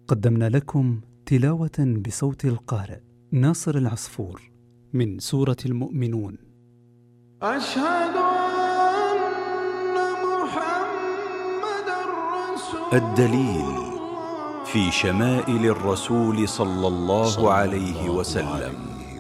قدمنا لكم تلاوة بصوت القارئ ناصر العصفور من سورة المؤمنون. أشهد أن محمدًا رسول الدليل في شمائل الرسول صلى الله عليه وسلم.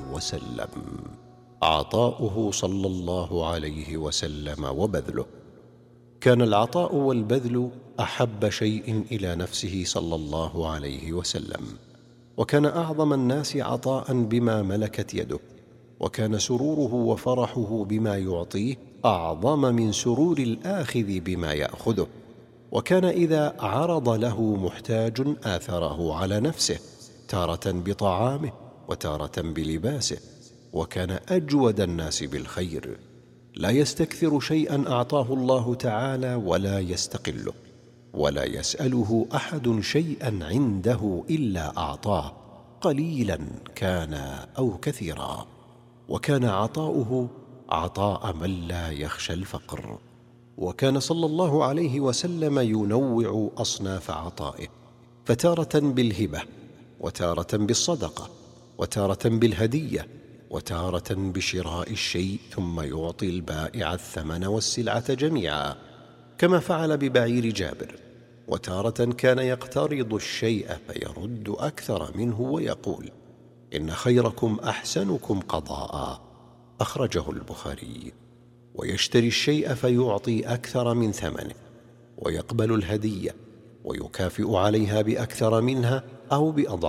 عطاؤه صلى الله عليه وسلم وبذله. كان العطاء والبذل أحب شيء إلى نفسه صلى الله عليه وسلم، وكان أعظم الناس عطاء بما ملكت يده، وكان سروره وفرحه بما يعطيه أعظم من سرور الآخذ بما يأخذه، وكان إذا عرض له محتاج آثره على نفسه، تارة بطعامه وتارة بلباسه، وكان أجود الناس بالخير، لا يستكثر شيئا أعطاه الله تعالى ولا يستقله، ولا يسأله أحد شيئا عنده إلا أعطاه، قليلا كان أو كثيرا. وكان عطاؤه عطاء من لا يخشى الفقر. وكان صلى الله عليه وسلم ينوع أصناف عطائه، فتارة بالهبة، وتارة بالصدقة، وتارة بالهدية، وتارة بشراء الشيء ثم يعطي البائع الثمن والسلعة جميعا، كما فعل ببعير جابر. وتارة كان يقترض الشيء فيرد أكثر منه ويقول: إن خيركم أحسنكم قضاء، أخرجه البخاري. ويشتري الشيء فيعطي أكثر من ثمنه، ويقبل الهدية ويكافئ عليها بأكثر منها أو بأضعاف